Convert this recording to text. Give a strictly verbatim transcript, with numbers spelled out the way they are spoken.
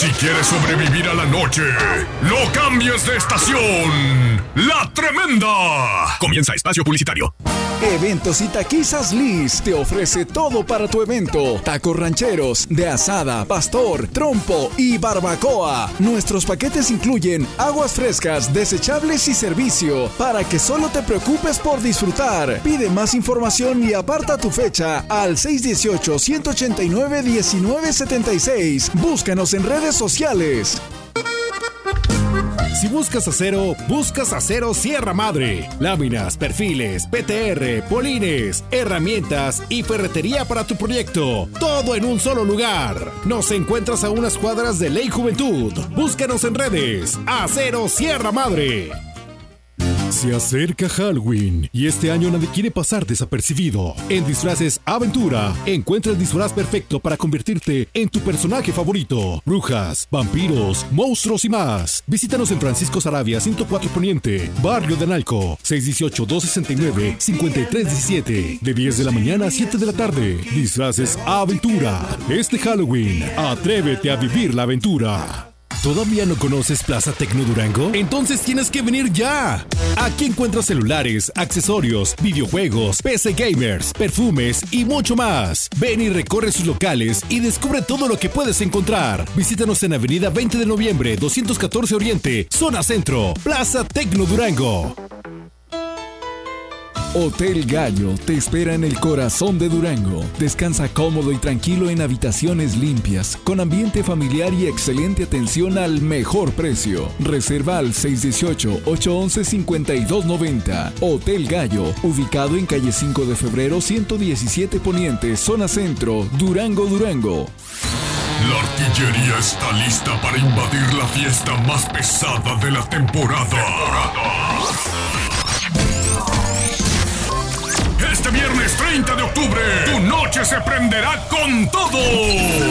Si quieres sobrevivir a la noche, no cambies de estación. ¡La Tremenda! Comienza espacio publicitario. Eventos y Taquizas Liz te ofrece todo para tu evento. Tacos rancheros, de asada, pastor, trompo y barbacoa. Nuestros paquetes incluyen aguas frescas, desechables y servicio, para que solo te preocupes por disfrutar. Pide más información y aparta tu fecha al seis uno ocho, uno ocho nueve, uno nueve siete seis. Búscanos en redes sociales. Si buscas acero, buscas Acero Sierra Madre. Láminas, perfiles, P T R, polines, herramientas y ferretería para tu proyecto. Todo en un solo lugar. Nos encuentras a unas cuadras de Ley Juventud. Búscanos en redes. Acero Sierra Madre. Se acerca Halloween y este año nadie quiere pasar desapercibido. En Disfraces Aventura, encuentra el disfraz perfecto para convertirte en tu personaje favorito. Brujas, vampiros, monstruos y más. Visítanos en Francisco Saravia, ciento cuatro Poniente, Barrio de Analco, seis uno ocho, dos seis nueve, cinco tres uno siete. De diez de la mañana a siete de la tarde. Disfraces Aventura. Este Halloween, atrévete a vivir la aventura. ¿Todavía no conoces Plaza Tecno Durango? Entonces tienes que venir ya. Aquí encuentras celulares, accesorios, videojuegos, P C gamers, perfumes y mucho más. Ven y recorre sus locales y descubre todo lo que puedes encontrar. Visítanos en Avenida veinte de noviembre, doscientos catorce Oriente, Zona Centro, Plaza Tecno Durango. Hotel Gallo te espera en el corazón de Durango. Descansa cómodo y tranquilo en habitaciones limpias, con ambiente familiar y excelente atención al mejor precio. Reserva al seis uno ocho, ocho uno uno, cinco dos nueve cero. Hotel Gallo, ubicado en calle cinco de febrero, ciento diecisiete Poniente, Zona Centro, Durango, Durango. La artillería está lista para invadir la fiesta más pesada de la temporada. Este viernes treinta de octubre, tu noche se prenderá con todo.